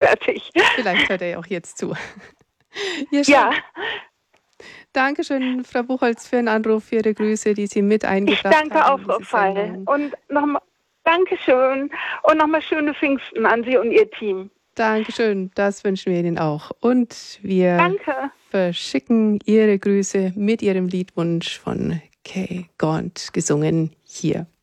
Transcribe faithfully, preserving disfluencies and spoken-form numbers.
fertig. Vielleicht hört er ja auch jetzt zu. Ja, Ja. Dankeschön, Frau Buchholz, für den Anruf, für Ihre Grüße, die Sie mit Ich eingebracht danke haben auch, in Frau diese Fall. Sendung. Und nochmal Dankeschön und nochmal schöne Pfingsten an Sie und Ihr Team. Dankeschön, das wünschen wir Ihnen auch. Und wir Danke. verschicken Ihre Grüße mit Ihrem Liedwunsch von Kay Gaunt, gesungen hier